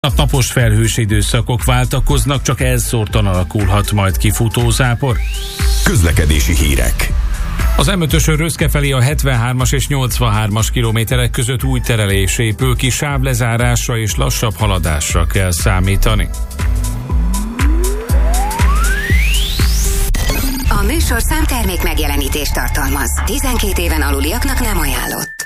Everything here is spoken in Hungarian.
Napos felhős időszakok váltakoznak, csak elszórtan alakulhat majd ki futózápor. Közlekedési hírek. Az M5-ösön Röszke felé a 73-as és 83-as kilométerek között új terelés épül ki, sávlezárásra és lassabb haladásra kell számítani. A műsorszám termék megjelenítést tartalmaz. 12 éven aluliaknak nem ajánlott.